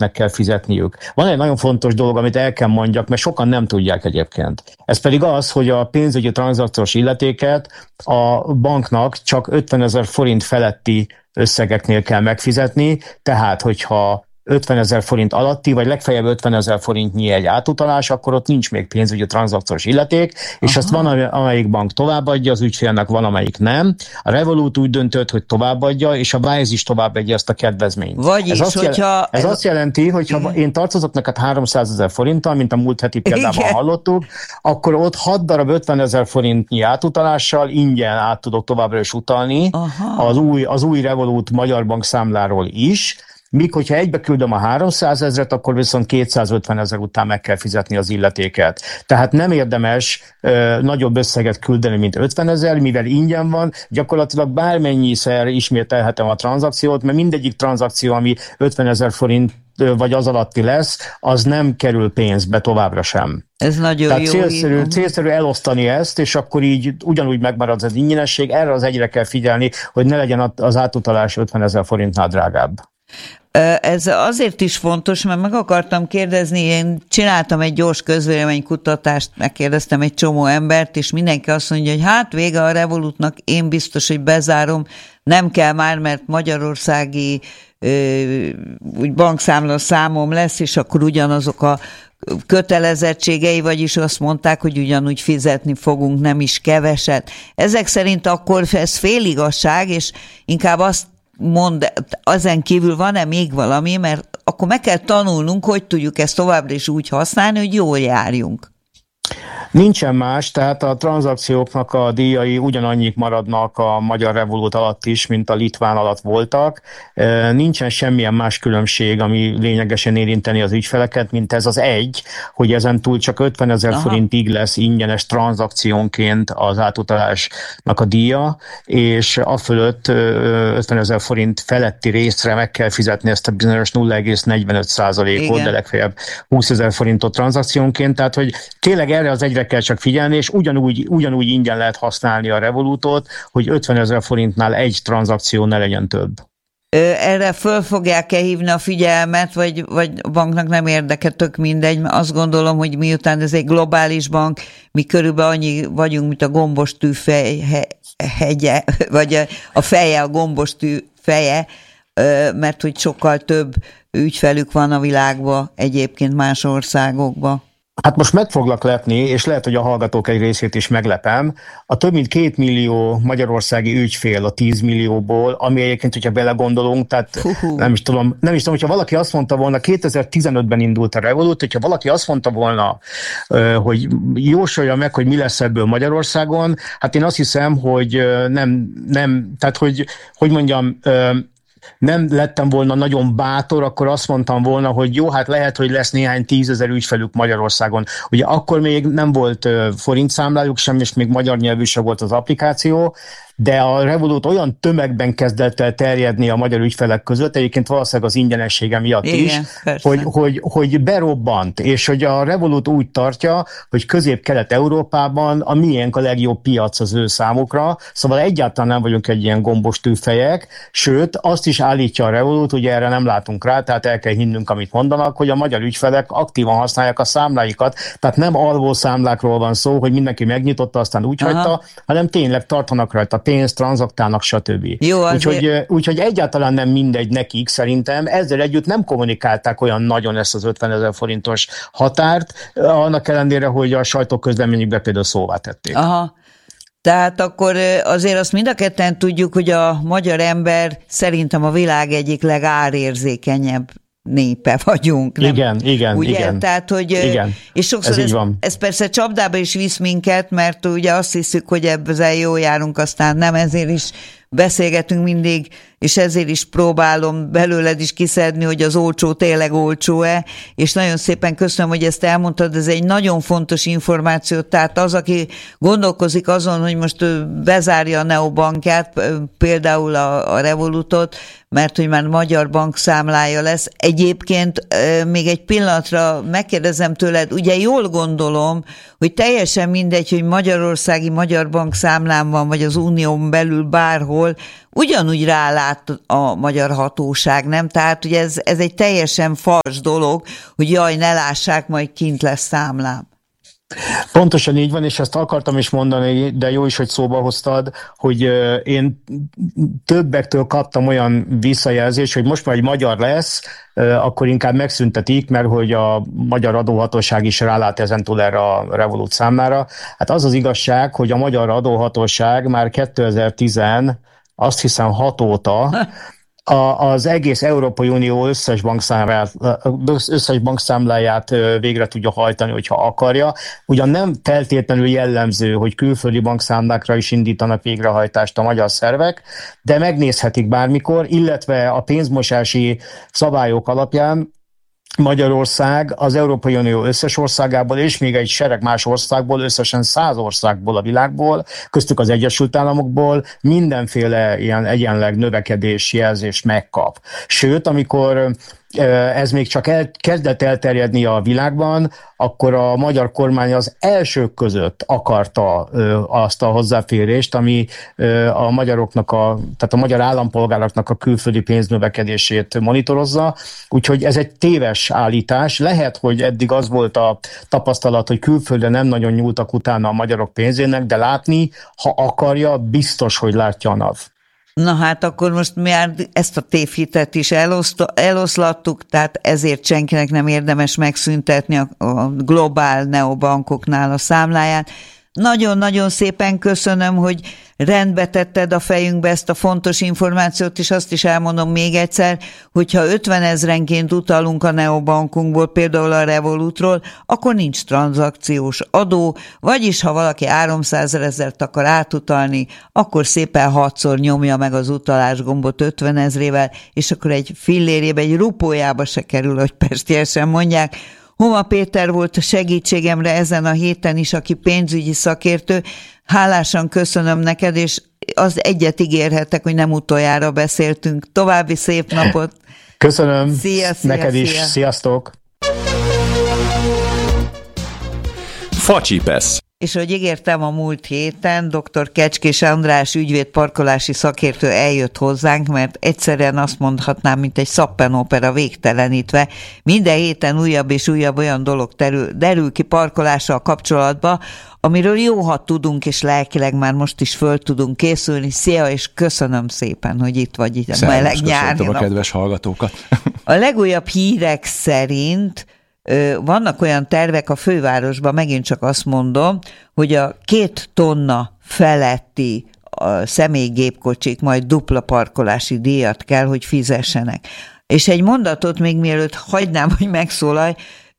ügyfeleknek kell fizetniük. Van egy nagyon fontos dolog, amit el kell mondjak, mert sokan nem tudják egyébként. Ez pedig az, hogy a pénzügyi tranzakciós illetéket a banknak csak 50 000 forint feletti összegeknél kell megfizetni, tehát hogyha 50 000 forint alatti, vagy legfeljebb 50 000 forintnyi egy átutalás, akkor ott nincs még pénzügyi tranzakciós illeték, és ezt van, amelyik bank továbbadja az ügyfélnek, van, amelyik nem. A Revolut úgy döntött, hogy továbbadja, és a Wise is továbbadja ezt a kedvezményt. Vagyis, ez azt jelenti, hogy ha én tartozok neked 300 000 forinttal, mint a múlt heti példában hallottuk, akkor ott 6 darab 50 000 forintnyi átutalással ingyen át tudok továbbra is utalni az új Revolut magyar bankszámláról is. Míg hogyha egybe küldöm a 300 000-et, akkor viszont 250 000 után meg kell fizetni az illetéket. Tehát nem érdemes nagyobb összeget küldeni, mint 50 000, mivel ingyen van, gyakorlatilag bármennyiszer ismételhetem a tranzakciót, mert mindegyik tranzakció, ami 50 000 forint vagy az alatti lesz, az nem kerül pénzbe továbbra sem. Ez nagyon Tehát jó. célszerű elosztani ezt, és akkor így ugyanúgy megmarad az ingyenesség. Erre az egyre kell figyelni, hogy ne legyen az átutalás 50 000 forintnál drágább. Ez azért is fontos, mert meg akartam kérdezni, én csináltam egy gyors közvéleménykutatást, megkérdeztem egy csomó embert, és mindenki azt mondja, hogy hát vége a Revolutnak, én biztos, hogy bezárom, nem kell már, mert magyarországi úgy bankszámla számom lesz, és akkor ugyanazok a kötelezettségei, vagyis azt mondták, hogy ugyanúgy fizetni fogunk, nem is keveset. Ezek szerint akkor ez féligazság, és inkább azt mond, ezen kívül van-e még valami, mert akkor meg kell tanulnunk, hogy tudjuk ezt továbbra is úgy használni, hogy jól járjunk. Nincsen más, tehát a tranzakcióknak a díjai ugyanannyik maradnak a magyar Revolut alatt is, mint a litván alatt voltak. Nincsen semmilyen más különbség, ami lényegesen érinteni az ügyfeleket, mint ez az hogy ezen túl csak 50 000 forintig lesz ingyenes tranzakciónként az átutalásnak a díja, és afölött 50 000 forint feletti részre meg kell fizetni ezt a bizonyos 0,45%-ot, de legfeljebb 20 000 forintot tranzakciónként, tehát hogy tényleg erre az egyre kell csak figyelni, és ugyanúgy ingyen lehet használni a Revolutot, hogy 50 000 forintnál egy tranzakció ne legyen több. Erre föl fogják-e hívni a figyelmet, vagy a banknak nem érdeke, tök mindegy, mert azt gondolom, hogy miután ez egy globális bank, mi körülbelül annyi vagyunk, mint a gombostű hegye, vagy a feje, a gombostű feje, mert hogy sokkal több ügyfelük van a világban, egyébként más országokban. Hát most meg foglak lepni, és lehet, hogy a hallgatók egy részét is meglepem. A több mint 2 millió magyarországi ügyfél a 10 millióból, ami egyébként, hogyha belegondolunk, tehát nem is tudom, hogyha valaki azt mondta volna, 2015-ben indult a Revolut, hogyha valaki azt mondta volna, hogy jósolja meg, hogy mi lesz ebből Magyarországon, hát én azt hiszem, hogy tehát hogy mondjam, nem lettem volna nagyon bátor, akkor azt mondtam volna, hogy jó, hát lehet, hogy lesz néhány 10 000 ügyfelük Magyarországon. Ugye akkor még nem volt forintszámlájuk sem, és még magyar nyelvű sem volt az applikáció, de a Revolut olyan tömegben kezdett el terjedni a magyar ügyfelek között, egyébként valószínűleg az ingyenessége miatt is, hogy berobbant, és hogy a Revolut úgy tartja, hogy Közép-Kelet-Európában a miénk a legjobb piac az ő számukra, szóval egyáltalán nem vagyunk egy ilyen gombos tűfejek, sőt, azt is állítja a Revolut, hogy erre nem látunk rá, tehát el kell hinnünk, amit mondanak, hogy a magyar ügyfelek aktívan használják a számláikat, tehát nem alvó számlákról van szó, hogy mindenki megnyitotta, aztán úgy hagyta, hanem tényleg tartanak rajta pénzt, tranzaktálnak, stb. Jó, úgyhogy egyáltalán nem mindegy nekik, szerintem. Ezzel együtt nem kommunikálták olyan nagyon ezt az 50 000 forintos határt, annak ellenére, hogy a sajtóközleményükbe például szóvá tették. Aha. Tehát akkor azért azt mind a ketten tudjuk, hogy a magyar ember szerintem a világ egyik legárérzékenyebb népe vagyunk. Nem? Igen. Tehát, hogy, igen. És sokszor ez persze csapdába is visz minket, mert ugye azt hiszük, hogy ezzel jól járunk, aztán nem, ezért is beszélgetünk mindig, és ezért is próbálom belőled is kiszedni, hogy az olcsó tényleg olcsó-e, és nagyon szépen köszönöm, hogy ezt elmondtad, ez egy nagyon fontos információ, tehát az, aki gondolkozik azon, hogy most bezárja a neobankját, például a Revolutot, mert hogy már magyar bankszámlája lesz. Egyébként még egy pillanatra megkérdezem tőled, ugye jól gondolom, hogy teljesen mindegy, hogy magyarországi magyar bankszámlán van, vagy az unión belül bárhol, ugyanúgy rálát a magyar hatóság, nem? Tehát, hogy ez egy teljesen fals dolog, hogy jaj, ne lássák, majd kint lesz számlám. Pontosan így van, és ezt akartam is mondani, de jó is, hogy szóba hoztad, hogy én többektől kaptam olyan visszajelzést, hogy most már egy magyar lesz, akkor inkább megszüntetik, mert hogy a magyar adóhatóság is rálát ezentúl erre a Revolut számlára. Hát az az igazság, hogy a magyar adóhatóság már 2010, azt hiszem 6 óta az egész Európai Unió összes bankszámláját végre tudja hajtani, hogyha akarja. Ugyan nem feltétlenül jellemző, hogy külföldi bankszámlákra is indítanak végrehajtást a magyar szervek, de megnézhetik bármikor, illetve a pénzmosási szabályok alapján Magyarország az Európai Unió összes országából, és még egy sereg más országból, összesen 100 országból a világból, köztük az Egyesült Államokból mindenféle ilyen egyenleg növekedési jelzést megkap. Sőt, amikor ez még csak kezdett elterjedni a világban, akkor a magyar kormány az elsők között akarta azt a hozzáférést, ami a magyaroknak, tehát a magyar állampolgároknak a külföldi pénznövekedését monitorozza. Úgyhogy ez egy téves állítás. Lehet, hogy eddig az volt a tapasztalat, hogy külföldre nem nagyon nyúltak utána a magyarok pénzének, de látni, ha akarja, biztos, hogy látja a NAV. Na hát akkor most már ezt a tévhitet is eloszlattuk, tehát ezért senkinek nem érdemes megszüntetni a globál neobankoknál a számláját. Nagyon-nagyon szépen köszönöm, hogy rendbe tetted a fejünkbe ezt a fontos információt, és azt is elmondom még egyszer, hogyha 50 000-enként utalunk a neobankunkból, például a Revolutról, akkor nincs tranzakciós adó, vagyis ha valaki 300 000 akar átutalni, akkor szépen 6-szor nyomja meg az utalás gombot 50 000-ével, és akkor egy fillérjébe, egy rupójába se kerül, hogy pestiesen mondják. Homa Péter volt a segítségemre ezen a héten is, aki pénzügyi szakértő. Hálásan köszönöm neked, és az egyet ígérhetek, hogy nem utoljára beszéltünk. További szép napot! Köszönöm, szia, neked is, sziasztok! Facsipesz. És ahogy ígértem a múlt héten, dr. Kecskés András ügyvéd parkolási szakértő eljött hozzánk, mert egyszerűen azt mondhatnám, mint egy szappenopera végtelenítve. Minden héten újabb és újabb olyan dolog derül ki parkolással kapcsolatban, amiről jó, ha tudunk, és lelkileg már most is föl tudunk készülni. Szia, és köszönöm szépen, hogy itt vagy itt a meleg nyári nap. A kedves hallgatókat. A legújabb hírek szerint vannak olyan tervek a fővárosban, megint csak azt mondom, hogy a 2 tonna feletti a személygépkocsik majd dupla parkolási díjat kell, hogy fizessenek. És egy mondatot még mielőtt hagynám, hogy megszólalj,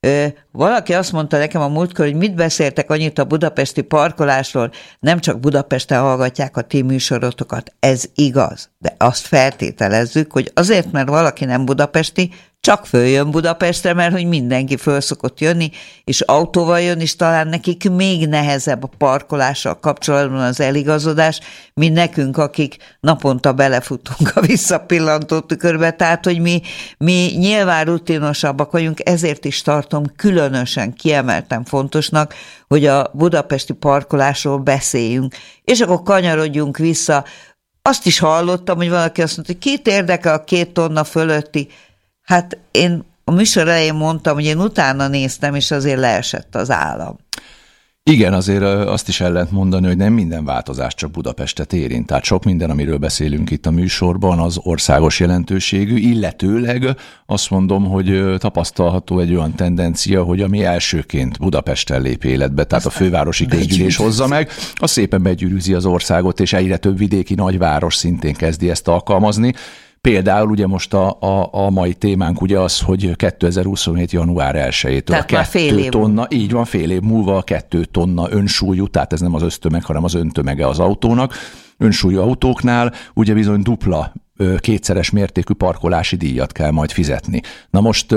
valaki azt mondta nekem a múltkor, hogy mit beszéltek annyit a budapesti parkolásról, nem csak Budapesten hallgatják a ti műsorotokat, ez igaz, de azt feltételezzük, hogy azért, mert valaki nem budapesti, csak följön Budapestre, mert hogy mindenki föl szokott jönni, és autóval jön, és talán nekik még nehezebb a parkolással kapcsolatban az eligazodás, mint nekünk, akik naponta belefutunk a visszapillantó tükörbe, tehát, hogy mi nyilván rutinosabbak vagyunk, ezért is tartom különösen kiemelten fontosnak, hogy a budapesti parkolásról beszéljünk, és akkor kanyarodjunk vissza. Azt is hallottam, hogy valaki azt mondta, hogy kit érdekel a 2 tonna fölötti. Hát én a műsor elején mondtam, hogy én utána néztem, és azért leesett az állam. Igen, azért azt is el lehet mondani, hogy nem minden változás csak Budapestet érint. Tehát sok minden, amiről beszélünk itt a műsorban, az országos jelentőségű, illetőleg azt mondom, hogy tapasztalható egy olyan tendencia, hogy ami elsőként Budapesten lép életbe, tehát a fővárosi közgyűlés hozza meg, az szépen begyűrűzi az országot, és egyre több vidéki nagyváros szintén kezdi ezt alkalmazni. Például ugye most a mai témánk ugye az, hogy 2027. január 1-től a 2 tonna, így van, fél év múlva a 2 tonna önsúlyú, tehát ez nem az össztömeg, hanem az öntömege az autónak, önsúlyú autóknál ugye bizony dupla, 2-szeres mértékű parkolási díjat kell majd fizetni. Na most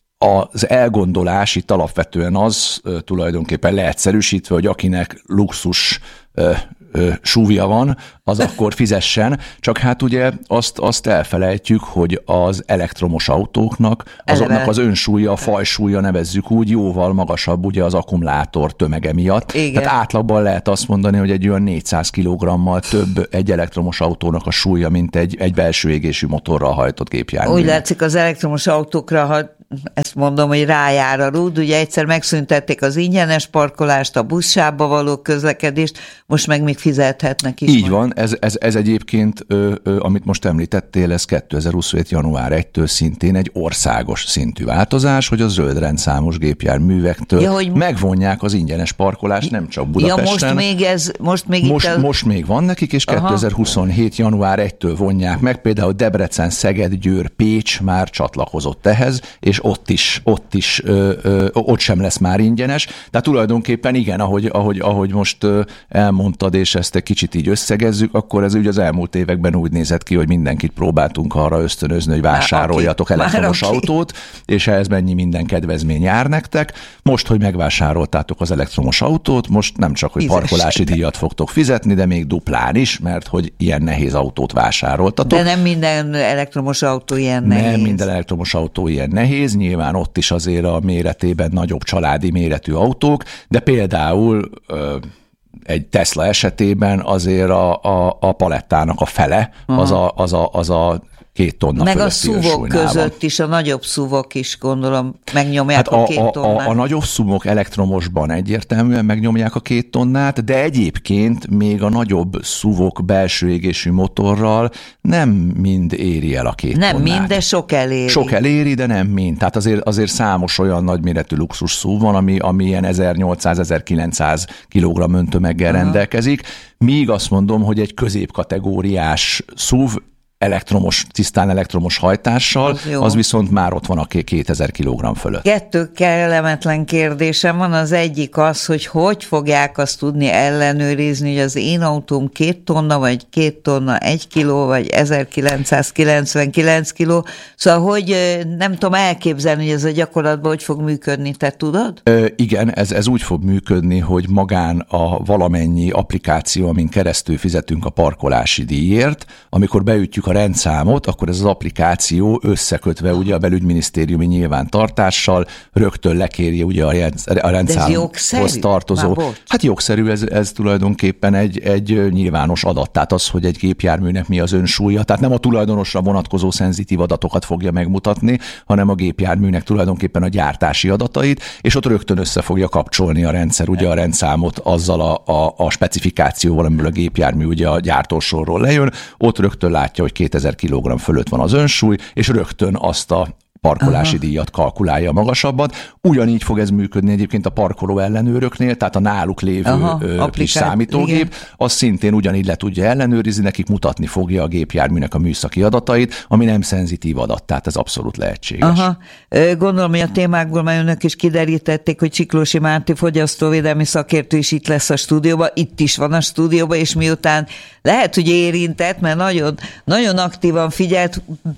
az elgondolás itt alapvetően az tulajdonképpen leegyszerűsítve, hogy akinek luxus súlya van, az akkor fizessen, csak hát ugye azt elfelejtjük, hogy az elektromos autóknak, azoknak az önsúlya, a fajsúlya, nevezzük úgy, jóval magasabb ugye az akkumulátor tömege miatt. Igen. Tehát átlagban lehet azt mondani, hogy egy olyan 400 kg-mal több egy elektromos autónak a súlya, mint egy belső égésű motorral hajtott gépjármű. Úgy látszik, az elektromos autókra, ha ezt mondom, hogy rájár a rúd, ugye egyszer megszüntették az ingyenes parkolást, a buszsávba való közlekedést, most meg még fizethetnek is. Így van, ez egyébként, amit most említettél, ez 2027. január 1-től szintén egy országos szintű változás, hogy a zöld rendszámos gépjárművektől megvonják az ingyenes parkolást, nem csak Budapesten. Most még van nekik, és 2027. január 1-től vonják meg, például Debrecen, Szeged, Győr, Pécs már csatlakozott ehhez, és ott sem lesz már ingyenes. Tehát tulajdonképpen igen, ahogy most elmondtad, és ezt egy kicsit így összegezzük, akkor ez ugye az elmúlt években úgy nézett ki, hogy mindenkit próbáltunk arra ösztönözni, hogy vásároljatok elektromos autót, és ehhez mennyi minden kedvezmény jár nektek. Most, hogy megvásároltátok az elektromos autót, most nem csak, hogy parkolási díjat fogtok fizetni, de még duplán is, mert hogy ilyen nehéz autót vásároltatok. De nem minden elektromos autó ilyen nehéz. Nem minden elektromos autó ilyen nehéz. Nyilván ott is azért a méretében nagyobb családi méretű autók, de például egy Tesla esetében azért a palettának a fele az a 2 tonna meg fölötti a SUV-ok között is, a nagyobb SUV-ok is gondolom megnyomják a 2 tonnát. A nagyobb SUV-ok elektromosban egyértelműen megnyomják a 2 tonnát, de egyébként még a nagyobb SUV-ok belső égésű motorral nem mind éri el a 2 tonnát. Nem mind, de sok eléri. Sok eléri, de nem mind. Tehát azért számos olyan nagyméretű luxus SUV van, ami ilyen 1800-1900 kg öntömeggel rendelkezik, míg azt mondom, hogy egy középkategóriás SUV tisztán elektromos hajtással, az viszont már ott van a 2000 kg fölött. 2 kellemetlen kérdésem van, az egyik az, hogy fogják azt tudni ellenőrizni, hogy az én autóm 2 tonna, vagy 2 tonna 1 kiló, vagy 1999 kiló, szóval hogy nem tudom elképzelni, hogy ez a gyakorlatban hogy fog működni, te tudod? Igen, ez úgy fog működni, hogy magán a valamennyi applikáció, amin keresztül fizetünk a parkolási díjért, amikor beütjük a rendszámot, akkor ez az applikáció összekötve ugye a belügyminisztériumi nyilvántartással rögtön lekéri ugye a rendszámhoz tartozó. Hát jogszerű, ez tulajdonképpen egy nyilvános adat, tehát az, hogy egy gépjárműnek mi az önsúlya, tehát nem a tulajdonosra vonatkozó szenzitív adatokat fogja megmutatni, hanem a gépjárműnek tulajdonképpen a gyártási adatait, és ott rögtön össze fogja kapcsolni a rendszer ugye a rendszámot azzal a specifikációval, amiből a gépjármű ugye a gyártósorról lejön, ott rögtön látja, hogy 2000 kg fölött van az önsúly, és rögtön azt a parkolási díjat kalkulálja magasabbat. Ugyanígy fog ez működni egyébként a parkoló ellenőröknél, tehát a náluk lévő kis számítógép, igen, az szintén ugyanígy le tudja ellenőrizni, nekik mutatni fogja a gépjárműnek a műszaki adatait, ami nem szenzitív adat, tehát ez abszolút lehetséges. Gondolom, hogy a témákból már önök is kiderítették, hogy Csiklósi Márti fogyasztóvédelmi szakértő is itt lesz a stúdióban, itt is van a stúdióban, és miután lehet, hogy érintett, mert nagyon, nagyon aktívan figyelt,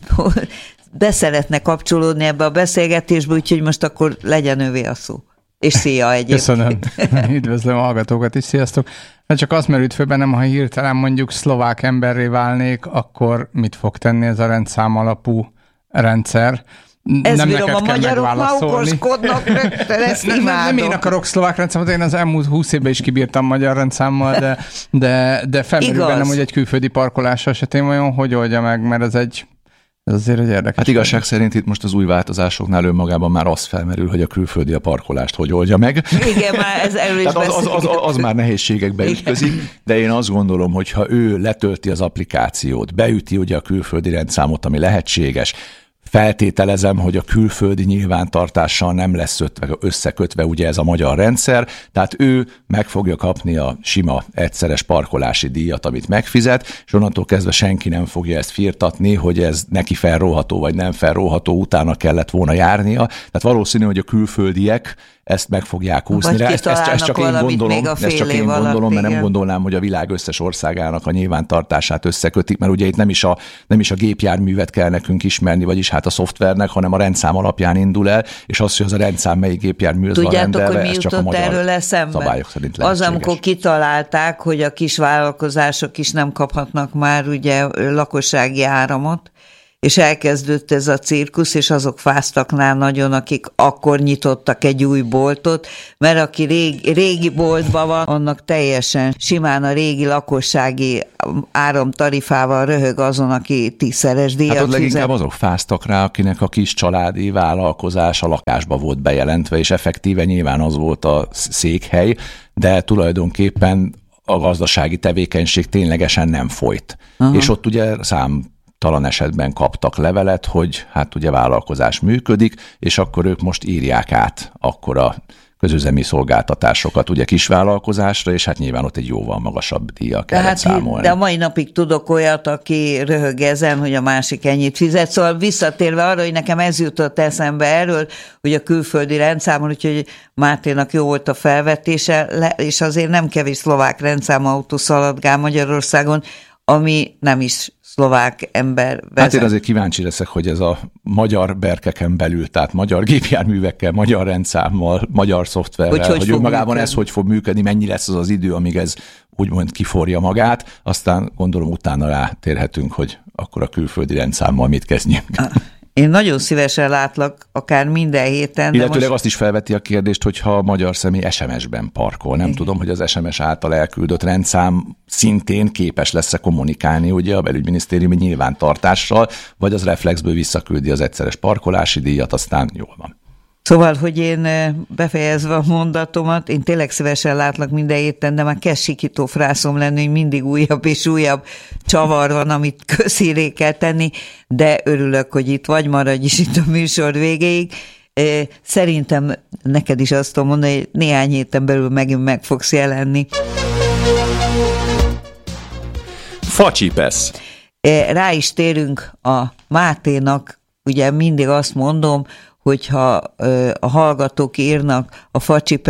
be szeretne kapcsolódni ebbe a beszélgetésbe, úgyhogy most akkor legyen övé a szó. És szia egyébként. Köszönöm. Üdvözlöm a hallgatókat is, sziasztok. Mert csak azt merült föl bennem, ha hirtelen mondjuk szlovák emberré válnék, akkor mit fog tenni ez a rendszám alapú rendszer? Ez nem bírom, a magyarok ma okoskodnak rögtön, ezt imádom. Nem én akarok szlovák rendszámot, én az elmúlt 20 évben is kibírtam magyar rendszámmal, de felmerül bennem, hogy egy külföldi parkolás esetén olyan, hogy oldja meg, mert ez azért egy érdekes. Hát igazság szerint itt most az új változásoknál önmagában már az felmerül, hogy a külföldi a parkolást hogy oldja meg. Igen, már ez erről is az már nehézségekbe ütközik, de én azt gondolom, hogy ha ő letölti az applikációt, beüti ugye a külföldi rendszámot, ami lehetséges, feltételezem, hogy a külföldi nyilvántartással nem lesz összekötve ugye ez a magyar rendszer, tehát ő meg fogja kapni a sima egyszeres parkolási díjat, amit megfizet, és onnantól kezdve senki nem fogja ezt firtatni, hogy ez neki felróható vagy nem felróható, utána kellett volna járnia. Tehát valószínű, hogy a külföldiek ezt meg fogják úszni. Ezt csak én gondolom, mert nem gondolnám, hogy a világ összes országának a nyilvántartását összekötik, mert ugye itt nem is a gépjárművet kell nekünk ismerni, vagyis hát a szoftvernek, hanem a rendszám alapján indul el, és az, hogy az a rendszám melyik gépjármű az van rendelve, ez csak a magyar szabályok szerint lehetséges. Az, amikor kitalálták, hogy a kis vállalkozások is nem kaphatnak már ugye lakossági áramot, és elkezdődött ez a cirkusz, és azok fáztak nagyon, akik akkor nyitottak egy új boltot, mert aki régi boltban van, annak teljesen simán a régi lakossági áramtarifával röhög azon, aki 10-szeres díjat ott leginkább azok fáztak rá, akinek a kis családi vállalkozás a lakásba volt bejelentve, és effektíve nyilván az volt a székhely, de tulajdonképpen a gazdasági tevékenység ténylegesen nem folyt. Aha. És ott ugye talan esetben kaptak levelet, hogy hát ugye vállalkozás működik, és akkor ők most írják át akkor a közüzemi szolgáltatásokat ugye kisvállalkozásra, és hát nyilván ott egy jóval magasabb díjjal kellett számolni. De a mai napig tudok olyat, aki röhög ezen, hogy a másik ennyit fizet. Szóval visszatérve arra, hogy nekem ez jutott eszembe erről, hogy a külföldi rendszámon, úgyhogy Máténak jó volt a felvetése, és azért nem kevés szlovák rendszámautó szaladgál Magyarországon, ami nem is szlovák ember vezet. Hát én azért kíváncsi leszek, hogy ez a magyar berkeken belül, tehát magyar gépjárművekkel, magyar rendszámmal, magyar szoftverrel, hogy önmagában ez hogy fog működni, mennyi lesz az idő, amíg ez úgymond kiforja magát, aztán gondolom utána rátérhetünk, hogy akkor a külföldi rendszámmal mit kezdjünk. Én nagyon szívesen látlak, akár minden héten. Illetőleg azt is felveti a kérdést, hogyha a magyar személy SMS-ben parkol. Nem tudom, hogy az SMS által elküldött rendszám szintén képes lesz-e kommunikálni ugye a belügyminisztériumi nyilvántartással, vagy az reflexből visszaküldi az egyszeres parkolási díjat, aztán jól van. Szóval, hogy én befejezve a mondatomat, én tényleg szívesen látlak minden héten, de már kezd sikító frászom lenni, hogy mindig újabb és újabb csavar van, amit közhíré kell tenni, de örülök, hogy itt vagy, maradj is itt a műsor végéig. Szerintem neked is azt tudom mondani, hogy néhány héten belül megint meg fogsz jelenni. Facsipesz. Rá is térünk a Máténak, ugye mindig azt mondom, hogyha a hallgatók írnak a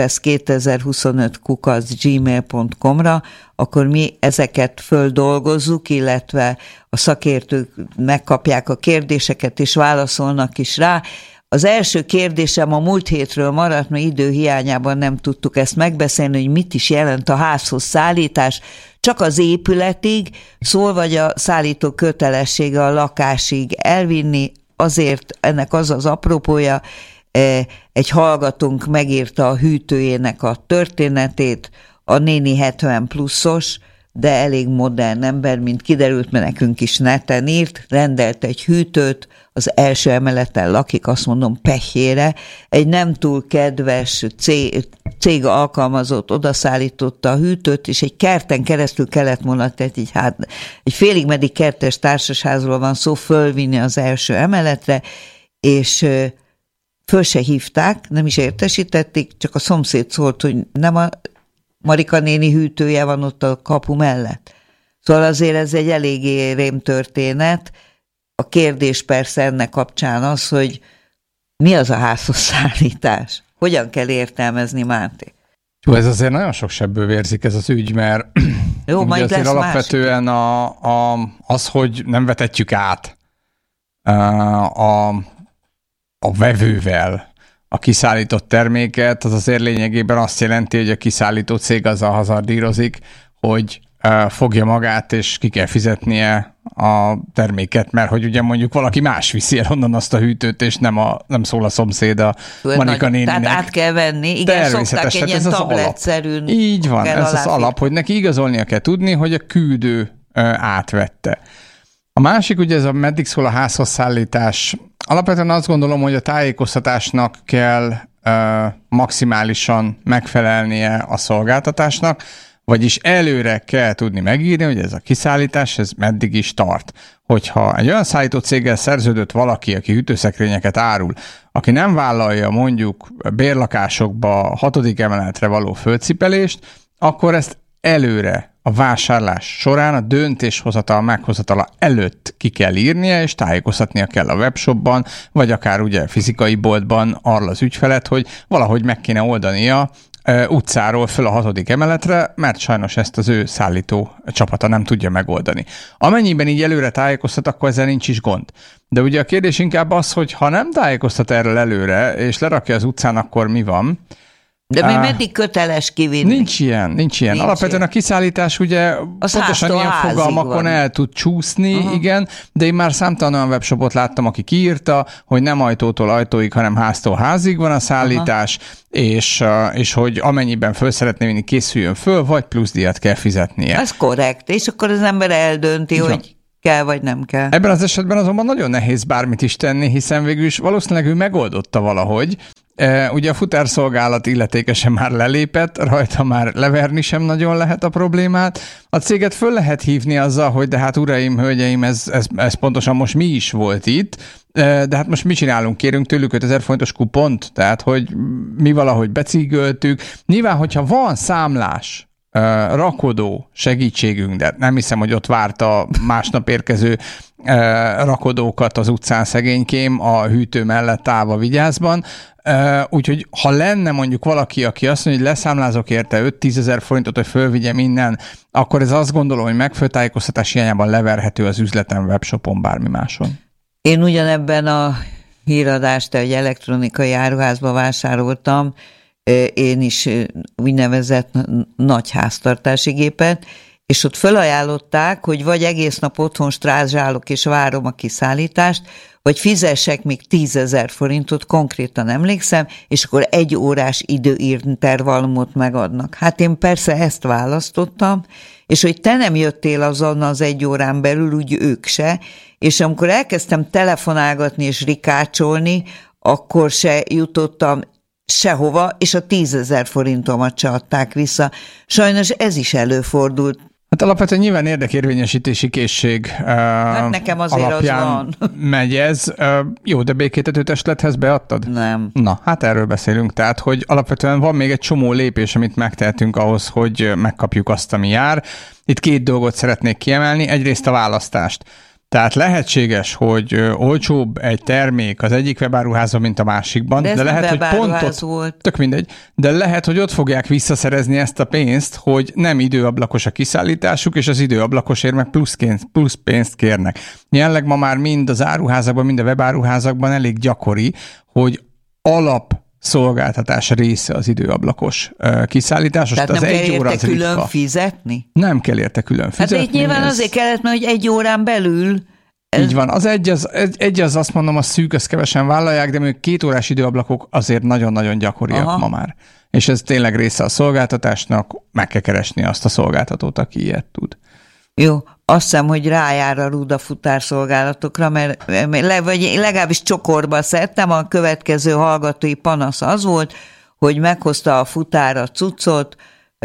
facsipesz2025@gmail.com-ra, akkor mi ezeket földolgozzuk, illetve a szakértők megkapják a kérdéseket és válaszolnak is rá. Az első kérdésem a múlt hétről maradt, mert idő hiányában nem tudtuk ezt megbeszélni, hogy mit is jelent a házhoz szállítás, csak az épületig szól, vagy a szállító kötelessége a lakásig elvinni. Azért ennek az az apropója, egy hallgatónk megírta a hűtőjének a történetét, a néni 70 pluszos, de elég modern ember, mint kiderült, mert nekünk is neten írt, rendelt egy hűtőt, az első emeleten lakik, azt mondom, pehjére, egy nem túl kedves cég alkalmazott, odaszállította a hűtőt, és egy kerten keresztül kellett volna, tehát egy félig meddig kertes társasházról van szó, fölvinni az első emeletre, és föl se hívták, nem is értesítették, csak a szomszéd szólt, hogy nem a Marika néni hűtője van ott a kapu mellett. Szóval azért ez egy eléggé rémtörténet. A kérdés persze ennek kapcsán az, hogy mi az a házhoz szállítás? Hogyan kell értelmezni, Máté? Jó, ez azért nagyon sok sebből vérzik ez az ügy, mert jó, majd azért alapvetően az, hogy nem vetetjük át a vevővel a kiszállított terméket, az azért lényegében azt jelenti, hogy a kiszállító cég azzal hazardírozik, hogy fogja magát, és ki kell fizetnie a terméket, mert hogy ugye mondjuk valaki más viszi el onnan azt a hűtőt, és nem szól a szomszéd a Marika néninek. Tehát át kell venni, igen, szokták egy ilyen tabletszerűn. Így van, ez az alap, hogy neki igazolnia kell tudni, hogy a küldő átvette. A másik, ugye ez a meddig szól a házhoz szállítás. Alapvetően azt gondolom, hogy a tájékoztatásnak kell maximálisan megfelelnie a szolgáltatásnak, vagyis előre kell tudni megírni, hogy ez a kiszállítás, ez meddig is tart. Hogyha egy olyan szállító céggel szerződött valaki, aki hűtőszekrényeket árul, aki nem vállalja mondjuk bérlakásokba 6. emeletre való földcipelést, akkor ezt előre a vásárlás során a döntéshozatal meghozatala előtt ki kell írnia, és tájékoztatnia kell a webshopban, vagy akár ugye fizikai boltban arra az ügyfelet, hogy valahogy meg kéne oldania utcáról föl a 6. emeletre, mert sajnos ezt az ő szállító csapata nem tudja megoldani. Amennyiben így előre tájékoztat, akkor ezzel nincs is gond. De ugye a kérdés inkább az, hogy ha nem tájékoztat erről előre, és lerakja az utcán, akkor mi van? De még meddig köteles kivinni? Nincs ilyen. Alapvetően a kiszállítás ugye az pontosan ilyen fogalmakon el tud csúszni, igen, de én már számtalan olyan webshopot láttam, aki kiírta, hogy nem ajtótól ajtóig, hanem háztól házig van a szállítás, és hogy amennyiben föl szeretné vinni, készüljön föl, vagy plusz díjat kell fizetnie. Ez korrekt, és akkor az ember eldönti, hogy kell vagy nem kell. Ebben az esetben azonban nagyon nehéz bármit is tenni, hiszen végül is valószínűleg ő megoldotta valahogy. Ugye a futárszolgálat illetékesen már lelépett, rajta már leverni sem nagyon lehet a problémát. A céget föl lehet hívni azzal, hogy de hát uraim, hölgyeim, ez pontosan most mi is volt itt, de hát most mit csinálunk? Kérünk tőlük 5000 forintos kupont, tehát hogy mi valahogy becígöltük. Nyilván, hogyha van számlás, rakodó segítségünk, de nem hiszem, hogy ott várta másnap érkező rakodókat az utcán szegénykém a hűtő mellett állva Vigyázban. Úgyhogy ha lenne mondjuk valaki, aki azt mondja, hogy leszámlázok érte 5-10 ezer forintot, hogy fölvigyem innen, akkor ez azt gondolom, hogy megfelelő tájékoztatás hiányában leverhető az üzletem, webshopon, bármi máson. Én ugyanebben a híradást egy elektronikai áruházba vásároltam, én is úgynevezett nagy háztartási gépet, és ott felajánlották, hogy vagy egész nap otthon strázsálok és várom a kiszállítást, vagy fizessek még 10 000 forintot, konkrétan emlékszem, és akkor 1 órás időintervallumot megadnak. Hát én persze ezt választottam, és hogy te nem jöttél azon az 1 órán belül, úgy ők se, és amikor elkezdtem telefonálgatni és rikácsolni, akkor se jutottam sehova, és a 10 000 forintomat se adták vissza. Sajnos ez is előfordult. Hát alapvetően nyilván érdekérvényesítési készség hát nekem azért alapján az van. Megy ez. Jó, de békétetőtestlethez beadtad? Nem. Na, hát erről beszélünk. Tehát, hogy alapvetően van még egy csomó lépés, amit megtehetünk ahhoz, hogy megkapjuk azt, ami jár. Itt 2 dolgot szeretnék kiemelni. Egyrészt a választást. Tehát lehetséges, hogy olcsóbb egy termék az egyik webáruházban, mint a másikban, de lehet, hogy pont ott volt. Tök mindegy, de lehet, hogy ott fogják visszaszerezni ezt a pénzt, hogy nem időablakos a kiszállításuk, és az időablakosért meg plusz pénzt kérnek. Jelenleg ma már mind az áruházakban, mind a webáruházakban elég gyakori, hogy szolgáltatás része az időablakos kiszállítás. Tehát nem kell érte külön fizetni? Nem kell érte külön fizetni. Hát itt nyilván azért kellett, mert hogy 1 órán belül... Így van. Az egy az azt mondom, a szűk, azt kevesen vállalják, de még 2 órás időablakok azért nagyon-nagyon gyakoriak ma már. És ez tényleg része a szolgáltatásnak, meg kell keresni azt a szolgáltatót, aki ilyet tud. Jó, azt hiszem, hogy rájár a rúd a futárszolgálatokra, mert vagy legalábbis csokorba szedtem, a következő hallgatói panasz az volt, hogy meghozta a futár a cuccot,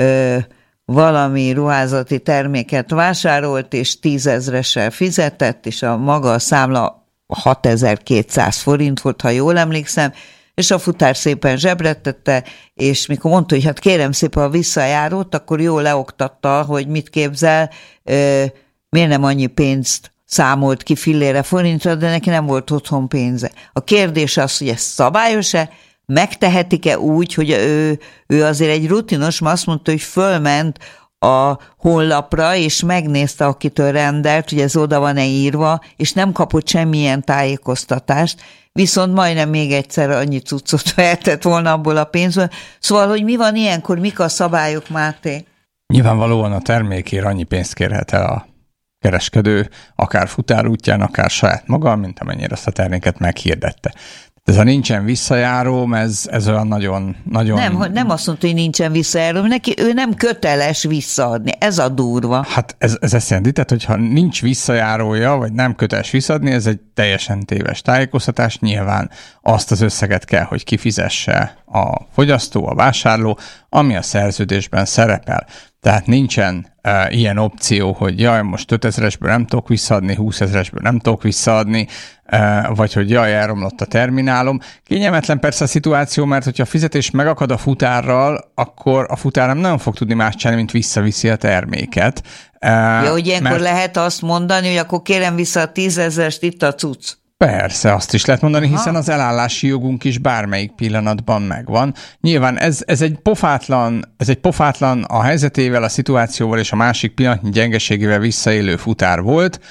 valami ruházati terméket vásárolt, és 10 000-essel fizetett, és a maga a számla 6200 forint volt, ha jól emlékszem, és a futár szépen zsebretette, és mikor mondta, hogy hát kérem szépen a visszajárót, akkor jól leoktatta, hogy mit képzel, miért nem annyi pénzt számolt ki fillére forintra, de neki nem volt otthon pénze. A kérdés az, hogy ez szabályos-e, megtehetik-e úgy, hogy ő azért egy rutinos, mert azt mondta, hogy fölment a honlapra, és megnézte, akitől rendelt, hogy ez oda van-e írva, és nem kapott semmilyen tájékoztatást, viszont majdnem még egyszer annyi cuccot vehetett volna abból a pénzből. Szóval, hogy mi van ilyenkor, mik a szabályok, Máté? Nyilvánvalóan a termékért annyi pénzt kérhet el a kereskedő, akár futárútján, akár saját maga, mint amennyire azt a terméket meghirdette. Ez a nincsen visszajáróm, ez olyan nagyon... Nem azt mondta, hogy nincsen visszajáróm, neki ő nem köteles visszaadni, ez a durva. Hát ez ezt jelenti, tehát hogyha nincs visszajárója, vagy nem köteles visszaadni, ez egy teljesen téves tájékoztatás, nyilván azt az összeget kell, hogy kifizesse a fogyasztó, a vásárló, ami a szerződésben szerepel. Tehát nincsen ilyen opció, hogy jaj, most 5000-esből nem tudok visszaadni, 20 000-esből nem tudok visszaadni, vagy hogy jaj, elromlott a terminálom. Kényelmetlen persze a szituáció, mert hogyha a fizetés megakad a futárral, akkor a futár nem nagyon fog tudni más csinálni, mint visszaviszi a terméket. Ja, hogy ilyenkor lehet azt mondani, hogy akkor kérem vissza a 10 000-est, itt a cucc. Persze, azt is lehet mondani, hiszen az elállási jogunk is bármelyik pillanatban megvan. Nyilván ez egy pofátlan a helyzetével, a szituációval és a másik pillanatnyi gyengeségével visszaélő futár volt.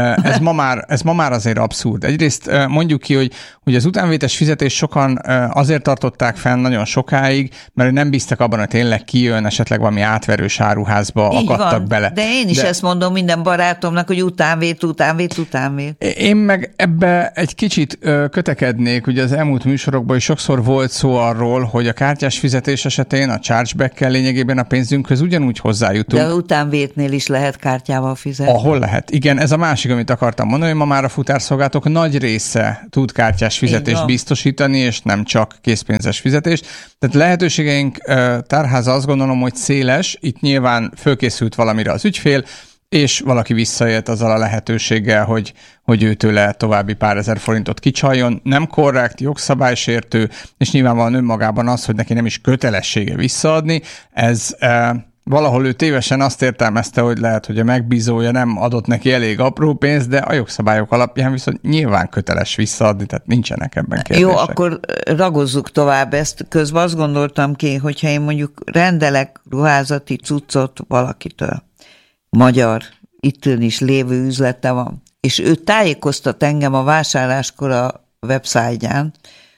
Ez ma már azért abszurd. Egyrészt mondjuk ki, hogy az utánvétes fizetés sokan azért tartották fenn nagyon sokáig, mert nem bíztak abban, hogy tényleg kijön, esetleg valami átverős áruházba így akadtak van, bele. De én is ezt mondom minden barátomnak, hogy utánvét. Én meg ebbe egy kicsit kötekednék, ugye az elmúlt műsorokban is sokszor volt szó arról, hogy a kártyás fizetés esetén a chargeback-kel lényegében a pénzünkhöz ugyanúgy hozzájutunk. De utánvétnél is lehet kártyával fizetni. Ahol lehet. Igen, ez a másik, amit akartam mondani, hogy ma már a futárszolgálatok nagy része tud kártyás fizetést biztosítani, és nem csak készpénzes fizetést. Tehát lehetőségeink tárháza azt gondolom, hogy széles, itt nyilván fölkészült valamire az ügyfél, és valaki visszaélt azzal a lehetőséggel, hogy őtőle további pár ezer forintot kicsaljon. Nem korrekt, jogszabálysértő, és nyilvánvalóan önmagában az, hogy neki nem is kötelessége visszaadni, ez valahol ő tévesen azt értelmezte, hogy lehet, hogy a megbízója nem adott neki elég apró pénzt, de a jogszabályok alapján viszont nyilván köteles visszaadni, tehát nincsenek ebben kérdések. Jó, akkor ragozzuk tovább ezt. Közben azt gondoltam ki, hogyha én mondjuk rendelek ruházati cuccot valakitől, magyar, itt is lévő üzlete van, és ő tájékoztat engem a vásárláskor a websájtján,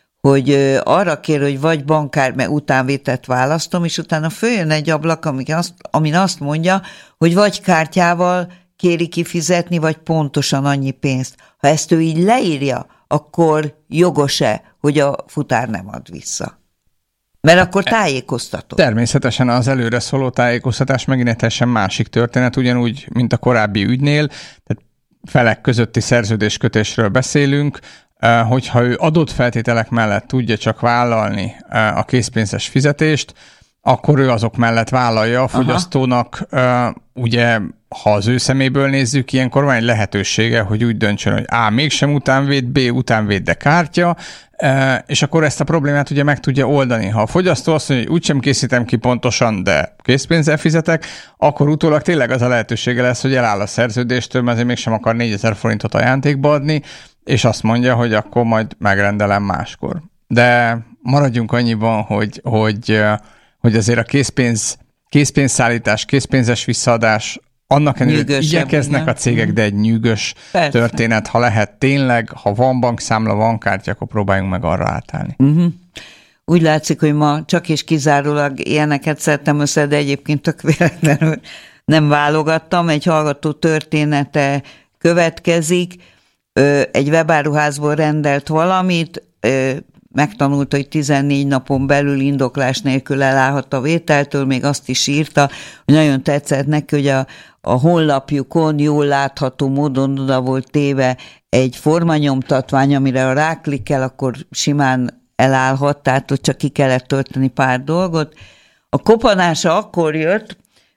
hogy arra kér, hogy vagy bankár, mert utánvételt választom, és utána följön egy ablak, amin azt mondja, hogy vagy kártyával kéri kifizetni, vagy pontosan annyi pénzt. Ha ezt ő így leírja, akkor jogos-e, hogy a futár nem ad vissza? Mert akkor tájékoztatod. Természetesen az előre szóló tájékoztatás megint egy teljesen másik történet, ugyanúgy, mint a korábbi ügynél, tehát felek közötti szerződéskötésről beszélünk, hogyha ő adott feltételek mellett tudja csak vállalni a készpénzes fizetést, akkor ő azok mellett vállalja. A fogyasztónak ugye, ha az ő szeméből nézzük, ilyenkor van egy lehetősége, hogy úgy döntsön, hogy A. mégsem utánvéd, B. utánvéd, de kártya, és akkor ezt a problémát ugye meg tudja oldani. Ha a fogyasztó azt mondja, hogy úgysem készítem ki pontosan, de készpénzzel fizetek, akkor utólag tényleg az a lehetősége lesz, hogy eláll a szerződéstől, mert azért mégsem akar 4000 forintot ajándékba adni, és azt mondja, hogy akkor majd megrendelem máskor. De maradjunk annyiban, hogy azért a készpénzszállítás, készpénzes visszaadás, annak ellenére igyekeznek a cégek, de egy nyűgös történet. Ha lehet tényleg, ha van bankszámla, van kártya, akkor próbáljunk meg arra átállni. Úgy látszik, hogy ma csak és kizárólag ilyeneket szedtem össze, de egyébként tök véletlenül nem válogattam. Egy hallgató története következik. Egy webáruházból rendelt valamit, megtanulta, hogy 14 napon belül indoklás nélkül elállhat a vételtől, még azt is írta, hogy nagyon tetszett neki, hogy a honlapjukon jól látható módon oda volt téve egy formanyomtatvány, amire ha ráklikkel, akkor simán elállhat, tehát ott csak ki kellett tölteni pár dolgot. A kopanása akkor jött,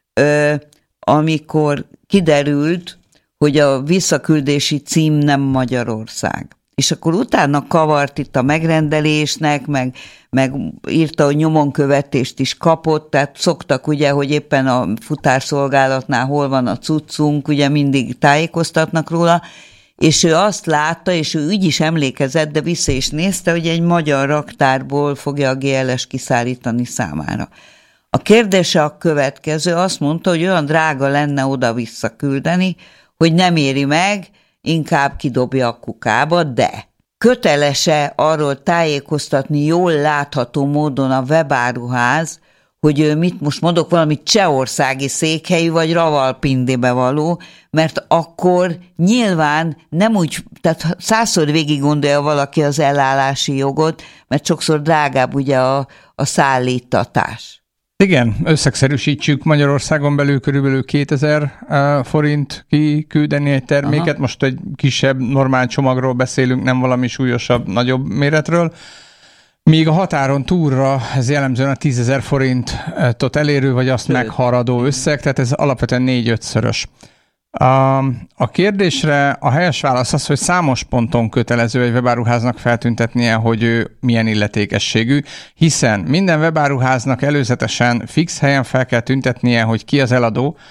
amikor kiderült, hogy a visszaküldési cím nem Magyarország. És akkor utána kavart itt a megrendelésnek, meg írta, hogy nyomonkövetést is kapott, tehát szoktak ugye, hogy éppen a futárszolgálatnál hol van a cuccunk, ugye mindig tájékoztatnak róla, és ő azt látta, és ő úgy is emlékezett, de vissza is nézte, hogy egy magyar raktárból fogja a GLS kiszállítani számára. A kérdése a következő, azt mondta, hogy olyan drága lenne oda visszaküldeni, hogy nem éri meg, inkább kidobja a kukába, de köteles-e arról tájékoztatni jól látható módon a webáruház, hogy mit most mondok, valami csehországi székhelyű, vagy Ravalpindibe való, mert akkor nyilván nem úgy, tehát 100-szor végig gondolja valaki az elállási jogot, mert sokszor drágább ugye a szállítatás. Igen, összegszerűsítsük, Magyarországon belül körülbelül 2000 forint kiküldeni egy terméket. Aha. Most egy kisebb, normál csomagról beszélünk, nem valami súlyosabb, nagyobb méretről. Míg a határon túlra ez jellemzően a 10 000 forintot elérő, vagy azt meghaladó összeg, tehát ez alapvetően 4-5-szörös. A kérdésre a helyes válasz az, hogy számos ponton kötelező egy webáruháznak feltüntetnie, hogy ő milyen illetékességű, hiszen minden webáruháznak előzetesen fix helyen fel kell tüntetnie, hogy ki az eladó.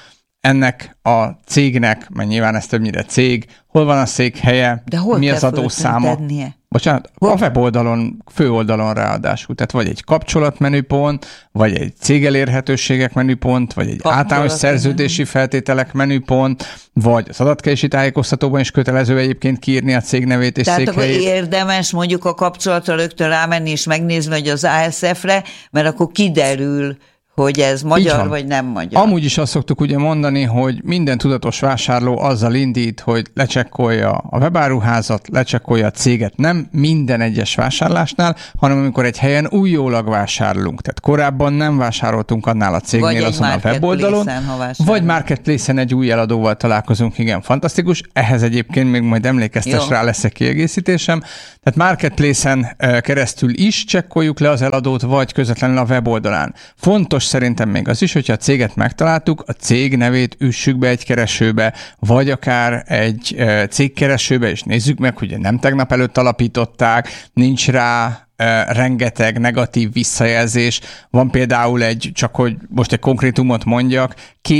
ennek a cégnek, mert nyilván ez többnyire cég, hol van a székhelye, de hol mi az adószáma. Bocsánat, a weboldalon, főoldalon ráadásul. Tehát vagy egy kapcsolatmenüpont, vagy egy cégelérhetőségek menüpont, vagy egy általános szerződési feltételek menüpont, vagy az adatkerési tájékoztatóban is kötelező egyébként kiírni a cég nevét és székhelyét. Tehát akkor érdemes mondjuk a kapcsolatra rögtön rámenni és megnézni, hogy az ASF-re, mert akkor kiderül, hogy ez magyar vagy nem magyar. Amúgy is azt szoktuk ugye mondani, hogy minden tudatos vásárló azzal indít, hogy lecsekkolja a webáruházat, lecsekkolja a céget. Nem minden egyes vásárlásnál, hanem amikor egy helyen újólag vásárolunk. Tehát korábban nem vásároltunk annál a cégnél azon a weboldalon, vagy Marketplace-en egy új eladóval találkozunk. Igen, fantasztikus. Ehhez egyébként még majd emlékeztes rá, lesz egy kiegészítésem. Tehát Marketplace-en keresztül is csekkoljuk le az eladót, vagy közvetlenül a weboldalán. Fontos szerintem még az is, hogyha a céget megtaláltuk, a cég nevét üssük be egy keresőbe, vagy akár egy cégkeresőbe, és nézzük meg, hogy nem tegnap előtt alapították, nincs rá rengeteg negatív visszajelzés. Van például csak hogy most egy konkrétumot mondjak,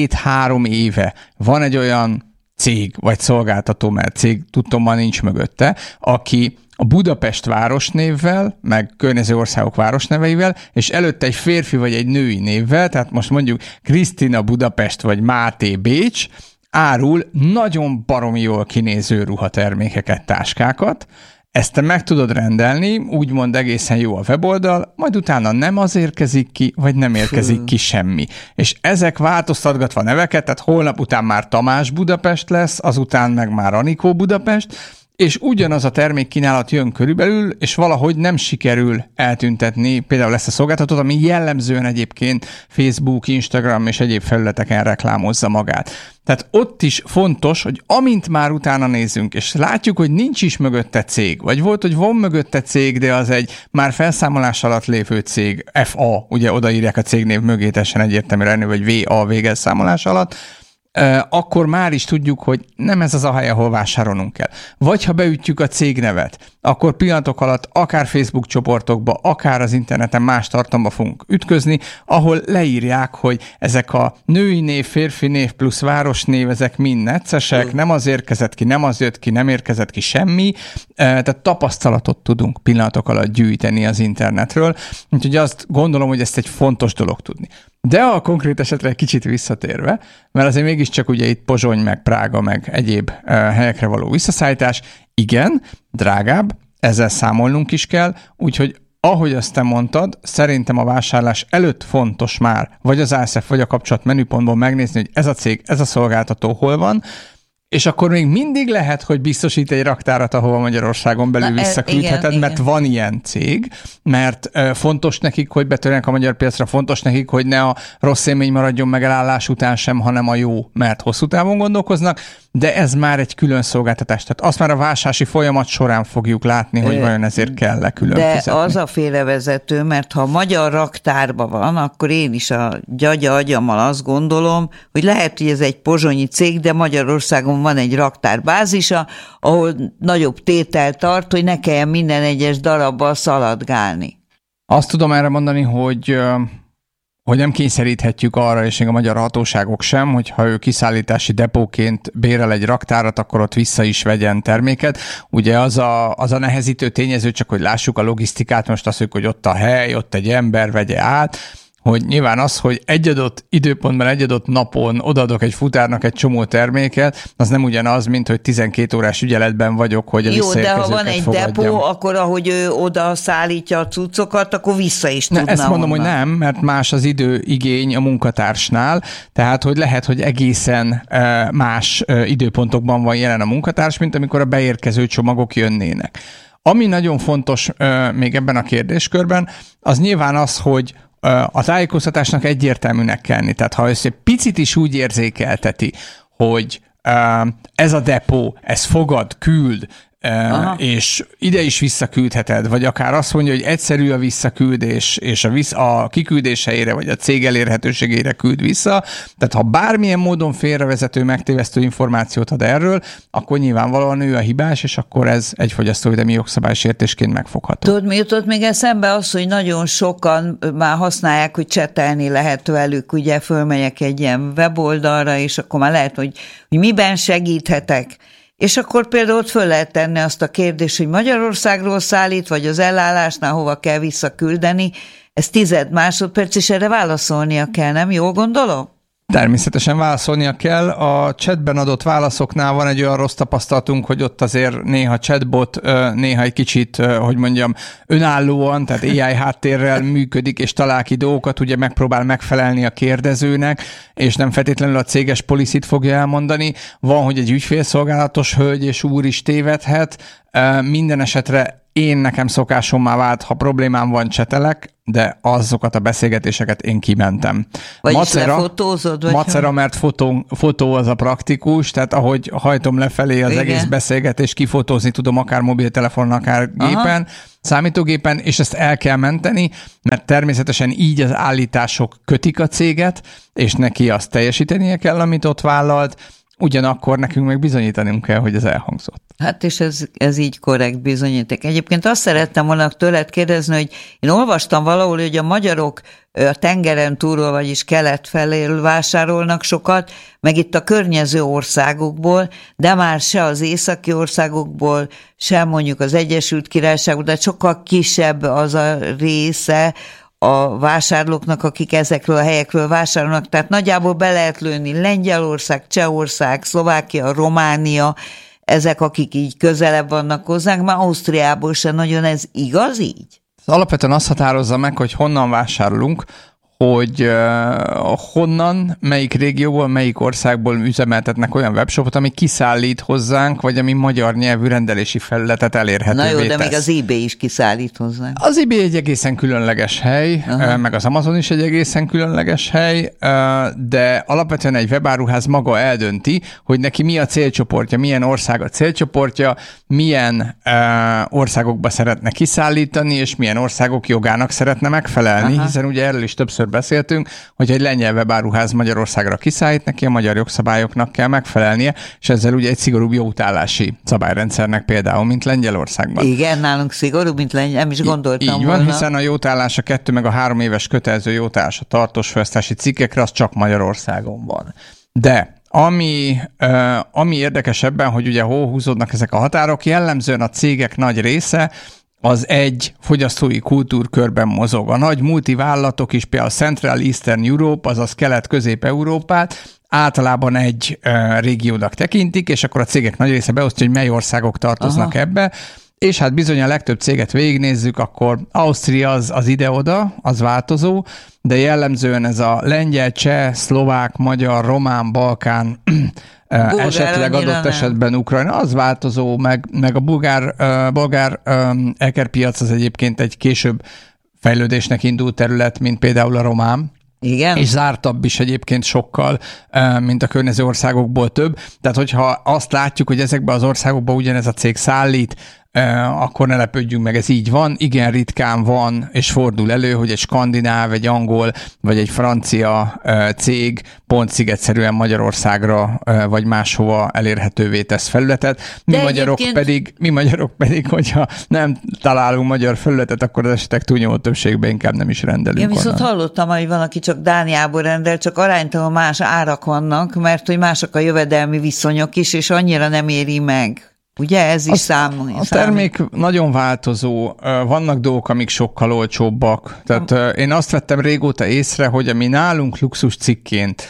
2-3 éve van egy olyan cég, vagy szolgáltató, mert cég tudtommal nincs mögötte, aki a Budapest városnévvel, meg környező országok városneveivel, és előtte egy férfi vagy egy női névvel, tehát most mondjuk Krisztina Budapest vagy Máté Bécs, árul nagyon baromi jól kinéző ruhatermékeket, táskákat. Ezt te meg tudod rendelni, úgymond egészen jó a weboldal, majd utána nem az érkezik ki, vagy nem érkezik ki semmi. És ezek változtatgatva neveket, tehát holnap után már Tamás Budapest lesz, azután meg már Anikó Budapest, és ugyanaz a termékkínálat jön körülbelül, és valahogy nem sikerül eltüntetni például ezt a szolgáltatót, ami jellemzően egyébként Facebook, Instagram és egyéb felületeken reklámozza magát. Tehát ott is fontos, hogy amint már utána nézzünk, és látjuk, hogy nincs is mögötte cég, vagy volt, hogy van mögötte cég, de az egy már felszámolás alatt lévő cég, FA, ugye odaírják a cégnév mögé, teljesen egyértelműen lenni, vagy VA végelszámolás alatt, akkor már is tudjuk, hogy nem ez az a hely, ahol vásárolnunk kell. Vagy ha beütjük a cégnevet, akkor pillanatok alatt akár Facebook csoportokba, akár az interneten más tartalomba fogunk ütközni, ahol leírják, hogy ezek a női név, férfi név plusz városnév, ezek mind neccesek, nem az érkezett ki, nem az jött ki, nem érkezett ki semmi, tehát tapasztalatot tudunk pillanatok alatt gyűjteni az internetről, úgyhogy azt gondolom, hogy ezt egy fontos dolog tudni. De a konkrét esetre egy kicsit visszatérve, mert azért mégiscsak ugye itt Pozsony, meg Prága, meg egyéb helyekre való visszaszállítás, igen, drágább, ezzel számolnunk is kell, úgyhogy ahogy azt te mondtad, szerintem a vásárlás előtt fontos már, vagy az ASF, vagy a kapcsolat menüpontból megnézni, hogy ez a cég, ez a szolgáltató hol van, és akkor még mindig lehet, hogy biztosít egy raktárat, ahova Magyarországon belül visszaküldheted, mert van ilyen cég, mert fontos nekik, hogy betörjenek a magyar piacra, fontos nekik, hogy ne a rossz élmény maradjon meg elállás után sem, hanem a jó, mert hosszú távon gondolkoznak, de ez már egy külön szolgáltatás. Tehát azt már a vásárlási folyamat során fogjuk látni, hogy vajon ezért kell külön fizetni. De az a félrevezető, mert ha magyar raktárban van, akkor én is a gyagya agyammal azt gondolom, hogy lehet, hogy ez egy pozsonyi cég, de Magyarországon van egy raktárbázisa, ahol nagyobb tétel tart, hogy ne kelljen minden egyes darabbal szaladgálni. Azt tudom erre mondani, hogy nem kényszeríthetjük arra, és még a magyar hatóságok sem, hogy ha ő kiszállítási depóként bérel egy raktárat, akkor ott vissza is vegyen terméket. Ugye az a nehezítő tényező, csak hogy lássuk a logisztikát, most azt mondjuk, hogy ott a hely, ott egy ember vegye át, hogy nyilván az, hogy egy adott időpontban, egy adott napon odaadok egy futárnak egy csomó terméket, az nem ugyanaz, mint hogy 12 órás ügyeletben vagyok, hogy a visszaérkezőket fogadjam. Jó, de ha van egy depó, akkor ahogy ő oda szállítja a cuccokat, akkor vissza is tudna. Ezt mondom, hogy nem, mert más az időigény a munkatársnál, tehát hogy lehet, hogy egészen más időpontokban van jelen a munkatárs, mint amikor a beérkező csomagok jönnének. Ami nagyon fontos még ebben a kérdéskörben, az nyilván az, hogy a tájékoztatásnak egyértelműnek kell lenni. Tehát ha ezt egy picit is úgy érzékelteti, hogy ez a depó, ez fogad, küld, és ide is visszaküldheted, vagy akár azt mondja, hogy egyszerű a visszaküldés, és a kiküldés helyére, vagy a cég elérhetőségére küld vissza. Tehát ha bármilyen módon félrevezető, megtévesztő információt ad erről, akkor nyilvánvalóan ő a hibás, és akkor ez egy fogyasztóvédelmi jogszabálysértésként megfogható. Tudod, mi jutott még eszembe? Az, hogy nagyon sokan már használják, hogy csetelni lehet velük, ugye fölmegyek egy ilyen weboldalra, és akkor már lehet, hogy miben segíthetek. És akkor például ott föl lehet tenni azt a kérdést, hogy Magyarországról szállít, vagy az elállásnál hova kell visszaküldeni. Ez 10 másodperc, és erre válaszolnia kell, nem? Jól gondolom? Természetesen válaszolnia kell. A chatben adott válaszoknál van egy olyan rossz tapasztalatunk, hogy ott azért néha chatbot, néha egy kicsit, hogy mondjam, önállóan, tehát AI háttérrel működik, és talál ki dolgokat, ugye megpróbál megfelelni a kérdezőnek, és nem feltétlenül a céges policit fogja elmondani. Van, hogy egy ügyfélszolgálatos hölgy és úr is tévedhet. Minden esetre nekem szokásommá vált, ha problémám van, csetelek, de azokat a beszélgetéseket én kimentem. Vagyis lefotózod? Macera, mert fotó az a praktikus, tehát ahogy hajtom lefelé az egész beszélgetést, kifotózni tudom akár mobiltelefonon, akár gépen, számítógépen, és ezt el kell menteni, mert természetesen így az állítások kötik a céget, és neki azt teljesítenie kell, amit ott vállalt, ugyanakkor nekünk meg bizonyítanunk kell, hogy ez elhangzott. Hát és ez így korrekt bizonyíték. Egyébként azt szerettem volna tőled kérdezni, hogy én olvastam valahol, hogy a magyarok a tengeren túlról, vagyis kelet felől vásárolnak sokat, meg itt a környező országokból, de már se az északi országokból, sem mondjuk az Egyesült Királyságból, de sokkal kisebb az a része a vásárlóknak, akik ezekről a helyekről vásárolnak. Tehát nagyjából be lehet lőni Lengyelország, Csehország, Szlovákia, Románia, ezek, akik így közelebb vannak hozzánk, már Ausztriából sem nagyon. Ez igaz így? Alapvetően azt határozza meg, hogy honnan vásárolunk, hogy honnan, melyik régióból, melyik országból üzemeltetnek olyan webshopot, ami kiszállít hozzánk, vagy ami magyar nyelvű rendelési felületet elérhetővé tesz. Na jó, de még az eBay is kiszállít hozzánk. Az eBay egy egészen különleges hely, meg az Amazon is egy egészen különleges hely, de alapvetően egy webáruház maga eldönti, hogy neki mi a célcsoportja, milyen ország a célcsoportja, milyen országokba szeretne kiszállítani, és milyen országok jogának szeretne megfelelni, hiszen ugye erről is többször beszéltünk, hogy egy lengyel webáruház Magyarországra kiszállít, neki a magyar jogszabályoknak kell megfelelnie, és ezzel ugye egy szigorúbb jótállási szabályrendszernek például, mint Lengyelországban. Igen, nálunk szigorúbb, mint nem is gondoltam így van, hiszen a jótállás a 2 meg a 3 éves kötelező jótállás a tartós fogyasztási cikkekre, az csak Magyarországon van. De ami érdekes ebben, hogy ugye hol húzódnak ezek a határok, jellemzően a cégek nagy része az egy fogyasztói kultúrkörben mozog. A nagy multivállalatok is, például Central Eastern Europe, azaz Kelet-Közép-Európát általában egy régiónak tekintik, és akkor a cégek nagy része beosztja, hogy mely országok tartoznak ebbe, és hát bizony a legtöbb céget végignézzük, akkor Ausztria az ide-oda, az változó, de jellemzően ez a lengyel, cseh, szlovák, magyar, román, balkán, esetleg adott esetben Ukrajna, az változó, meg a bolgár ekerpiac az egyébként egy később fejlődésnek indult terület, mint például a román. Igen. És zártabb is egyébként sokkal, mint a környező országokból több. Tehát, hogyha azt látjuk, hogy ezekben az országokban ugyanez a cég szállít, akkor ne lepődjünk meg, ez így van. Igen, ritkán van, és fordul elő, hogy egy skandináv, egy angol, vagy egy francia cég pont szigetszerűen Magyarországra, vagy máshova elérhetővé tesz felületet. Mi magyarok pedig, hogyha nem találunk magyar felületet, akkor az esetek túlnyomó többségben inkább nem is rendelünk. Én viszont hallottam, hogy van, aki csak Dániából rendel, csak aránytalan más árak vannak, mert hogy mások a jövedelmi viszonyok is, és annyira nem éri meg. Ugye ez is számít. A termék nagyon változó, vannak dolgok, amik sokkal olcsóbbak. Tehát én azt vettem régóta észre, hogy ami nálunk luxus cikként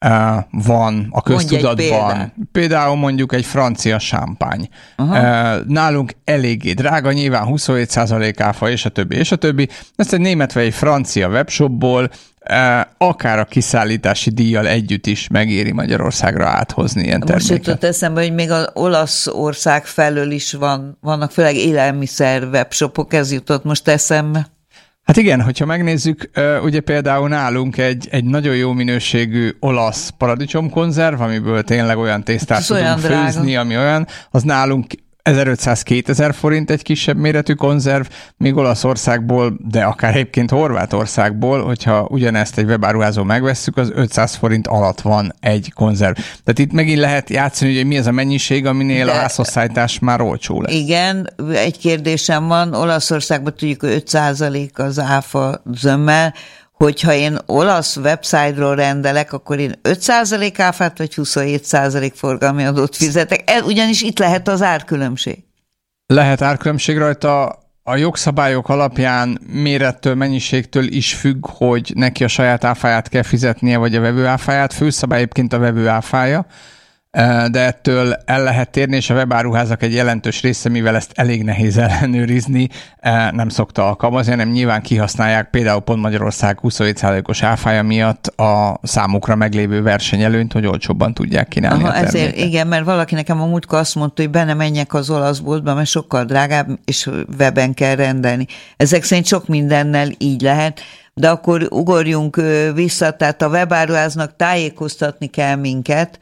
van a köztudatban, például mondjuk egy francia sámpány. Nálunk eléggé drága, nyilván 27% áfa, és a többi. Ezt egy német vagy egy francia webshopból akár a kiszállítási díjjal együtt is megéri Magyarországra áthozni ilyen terméket. Most jutott eszembe, hogy még az Olaszország felől is vannak főleg élelmiszer webshopok, ez jutott most eszembe. Hát igen, hogyha megnézzük, ugye például nálunk egy nagyon jó minőségű olasz paradicsomkonzerv, amiből tényleg olyan tésztát tudunk főzni, ami olyan, az nálunk 1500-2000 forint egy kisebb méretű konzerv, még Olaszországból, de akár egyébként Horvátországból, hogyha ugyanezt egy webáruházó megvesszük, az 500 forint alatt van egy konzerv. Tehát itt megint lehet játszani, hogy mi ez a mennyiség, aminél a házhozszállítás már olcsó lesz. Igen, egy kérdésem van, Olaszországban tudjuk 5% az áfa zömmel, hogyha én olasz website-ról rendelek, akkor én 5% áfát vagy 27% forgalmi adót fizetek. Ugyanis itt lehet az árkülönbség. Lehet árkülönbség rajta. A jogszabályok alapján mérettől, mennyiségtől is függ, hogy neki a saját áfáját kell fizetnie, vagy a vevő áfáját. Főszabály egyébként a vevő áfája, de ettől el lehet térni, és a webáruházak egy jelentős része, mivel ezt elég nehéz ellenőrizni, nem szokta alkalmazni, hanem nyilván kihasználják például pont Magyarország 27%-os áfája miatt a számukra meglévő versenyelőnyt, hogy olcsóbban tudják kínálni a terméket. Ezért igen, mert valaki nekem a múltkor azt mondta, hogy be ne menjek az olasz boltba, mert sokkal drágább, és weben kell rendelni. Ezek szerint sok mindennel így lehet, de akkor ugorjunk vissza, tehát a webáruháznak tájékoztatni kell minket,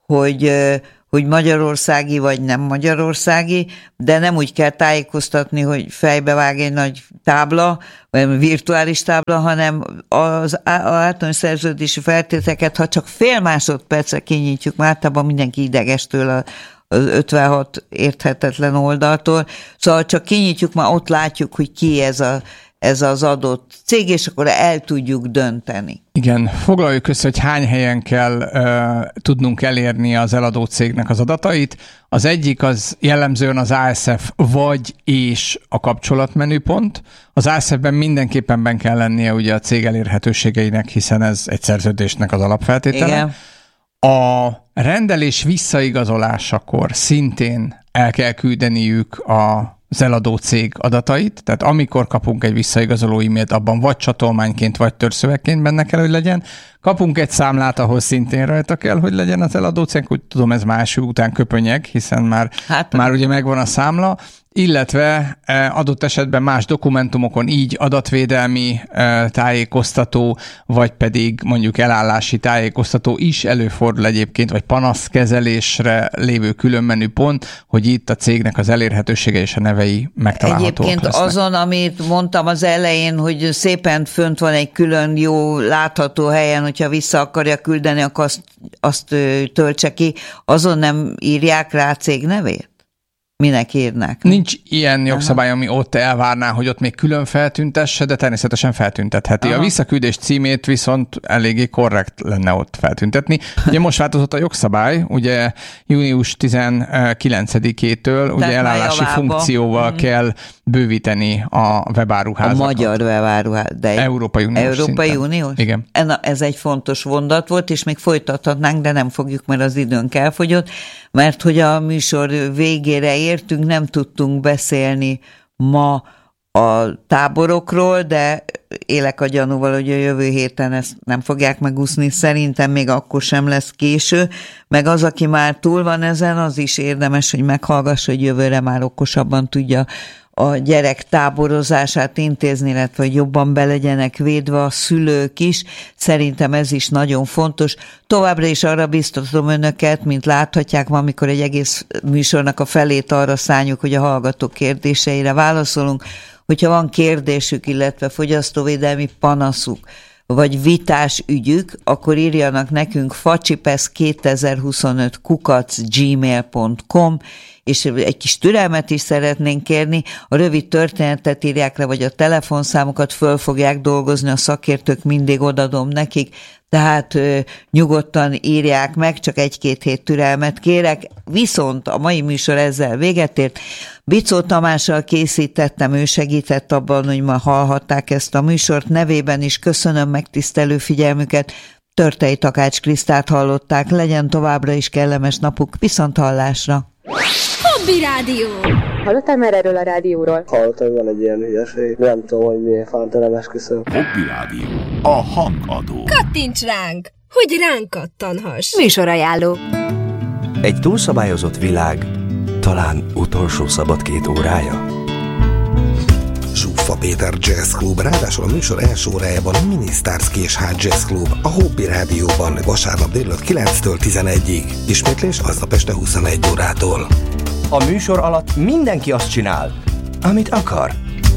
hogy magyarországi vagy nem magyarországi, de nem úgy kell tájékoztatni, hogy fejbevág egy nagy tábla, vagy virtuális tábla, hanem az általános szerződési feltételeket, ha csak fél másodpercre kinyitjuk, már általában mindenki idegestől az 56 érthetetlen oldaltól, szóval csak kinyitjuk, már ott látjuk, hogy ki ez az adott cég, és akkor el tudjuk dönteni. Igen, foglaljuk össze, hogy hány helyen kell tudnunk elérni az eladó cégnek az adatait. Az egyik az jellemzően az ASF vagy és a kapcsolatmenüpont. Az ASF-ben mindenképpen benne kell lennie ugye a cég elérhetőségeinek, hiszen ez egy szerződésnek az alapfeltétele. Igen. A rendelés visszaigazolásakor szintén el kell küldeniük az eladó cég adatait, tehát amikor kapunk egy visszaigazoló e-mailt, abban vagy csatolmányként, vagy törszövegként benne kell, hogy legyen. Kapunk egy számlát, ahol szintén rajta kell, hogy legyen az eladó cég, úgy tudom, ez más után köpönyeg, hiszen már ugye megvan a számla, illetve adott esetben más dokumentumokon így adatvédelmi tájékoztató, vagy pedig mondjuk elállási tájékoztató is előfordul egyébként, vagy panaszkezelésre lévő külön menüpont, hogy itt a cégnek az elérhetősége és a nevei megtalálhatóak Egyébként lesznek. azon, amit mondtam az elején, hogy szépen fönt van egy külön jó látható helyen, hogyha vissza akarja küldeni, akkor azt töltse ki, azon nem írják rá a cég nevét? Minek írnák? Nincs ilyen jogszabály, ami ott elvárná, hogy ott még külön feltüntesse, de természetesen feltüntetheti. Aha. A visszaküldés címét viszont eléggé korrekt lenne ott feltüntetni. Ugye most változott a jogszabály, ugye június 19-től ugye elállási funkcióval kell bővíteni a webáruházakat. A magyar webáruház, de Európai Uniós? Igen. Ez egy fontos mondat volt, és még folytathatnánk, de nem fogjuk, mert az időnk elfogyott, mert hogy a műsor végére értünk, nem tudtunk beszélni ma a táborokról, de élek a gyanúval, hogy a jövő héten ezt nem fogják megúszni, szerintem még akkor sem lesz késő, meg az, aki már túl van ezen, az is érdemes, hogy meghallgassa, hogy jövőre már okosabban tudja a gyerek táborozását intézni, illetve hogy jobban be legyenek védve a szülők is. Szerintem ez is nagyon fontos. Továbbra is arra biztatom önöket, mint láthatják ma, amikor egy egész műsornak a felét arra szánjuk, hogy a hallgatók kérdéseire válaszolunk. Hogyha van kérdésük, illetve fogyasztóvédelmi panaszuk, vagy vitás ügyük, akkor írjanak nekünk facsipesz2025@gmail.com, és egy kis türelmet is szeretnénk kérni, a rövid történetet írják le, vagy a telefonszámokat föl fogják dolgozni, a szakértők mindig odadom nekik, tehát nyugodtan írják meg, csak 1-2 hét türelmet kérek, viszont a mai műsor ezzel véget ért. Bicó Tamással készítettem, ő segített abban, hogy ma hallhatták ezt a műsort, nevében is köszönöm megtisztelő figyelmüket, Törtei Takács Krisztát hallották, legyen továbbra is kellemes napuk, viszonthallásra! Hobby Rádió! Hallottál már erről a rádióról? Hallottam, hogy van egy ilyen hülyeség. Nem tudom, hogy miért fánt, nem esküszöm. Hobby Rádió. A hangadó. Kattints ránk, hogy ránk kattanhass. Műsorajánló. Egy túlszabályozott világ, talán utolsó szabad 2 órája. Zsuffa Péter Jazz Club, ráadásul a műsor első órájában Minisztárszki és High Jazz Club, a Hobby Rádióban vasárnap délután 9-től 11-ig. Ismétlés aznap este 21 órától. A műsor alatt mindenki azt csinál, amit akar.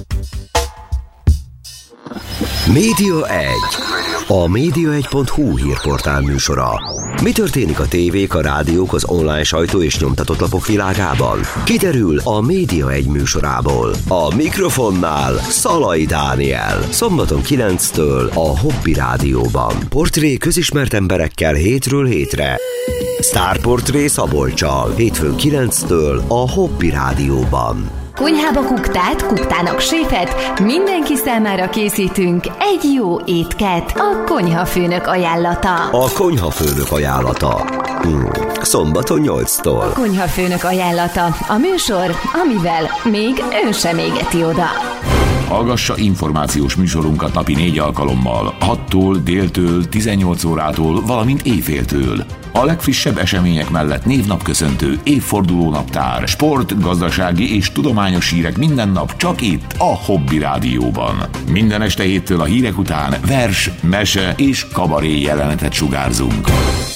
Média 1. A média1.hu hírportál műsora. Mi történik a tévék, a rádiók, az online sajtó és nyomtatott lapok világában? Kiderül a Média 1 műsorából. A mikrofonnál Szalai Dániel. Szombaton 9-től a Hobby Rádióban. Portré közismert emberekkel hétről hétre. Sztárportré Szabolccsal. Hétfőn 9-től a Hobby Rádióban. Konyhába kuktát, kuktának séfet, mindenki számára készítünk egy jó étket. A konyhafőnök ajánlata. A konyhafőnök ajánlata. Szombaton 8-tól. A konyhafőnök ajánlata. A műsor, amivel még ön sem égeti oda. Hallgassa információs műsorunkat napi 4 alkalommal, 6-tól, déltől, 18 órától, valamint éjféltől. A legfrissebb események mellett névnapköszöntő, évfordulónaptár, sport, gazdasági és tudományos hírek minden nap csak itt, a Hobby Rádióban. Minden este 7-től a hírek után vers, mese és kabaré jelenetet sugárzunk.